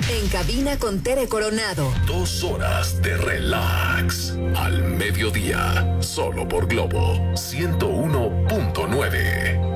En cabina con Tere Coronado. 2 horas de relax. Al mediodía. Solo por Globo 101.9.